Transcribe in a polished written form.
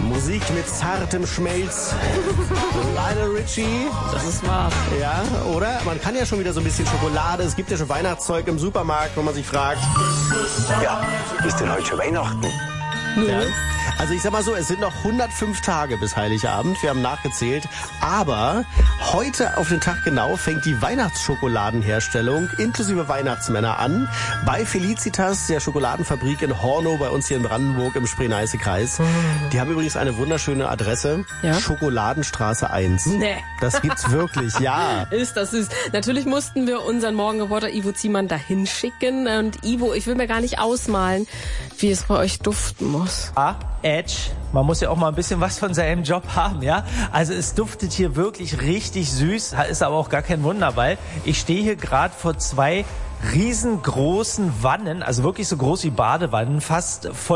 Musik mit zartem Schmelz. Lionel Richie. Das ist wahr. Ja, oder? Man kann ja schon wieder so ein bisschen Schokolade. Es gibt ja schon Weihnachtszeug im Supermarkt, wo man sich fragt. Ja, ist denn heute schon Weihnachten? Ja. Also ich sag mal so, es sind noch 105 Tage bis Heiligabend. Wir haben nachgezählt. Aber heute auf den Tag genau fängt die Weihnachtsschokoladenherstellung inklusive Weihnachtsmänner an. Bei Felicitas, der Schokoladenfabrik in Hornow, bei uns hier in Brandenburg im Spree-Neiße-Kreis. Die haben übrigens eine wunderschöne Adresse. Ja? Schokoladenstraße 1. Nee. Das gibt's wirklich, ja. Ist das süß. Natürlich mussten wir unseren Morgenreporter Ivo Ziemann dahin schicken. Und Ivo, ich will mir gar nicht ausmalen, wie es bei euch duften muss. Edge. Man muss ja auch mal ein bisschen was von seinem Job haben, ja? Also es duftet hier wirklich richtig süß, ist aber auch gar kein Wunder, weil ich stehe hier gerade vor 2 riesengroßen Wannen, also wirklich so groß wie Badewannen, fast voll